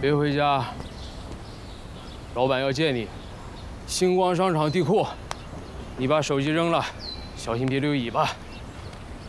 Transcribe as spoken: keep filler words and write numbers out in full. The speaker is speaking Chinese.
别回家，老板要见你。星光商场地库，你把手机扔了，小心别留尾巴。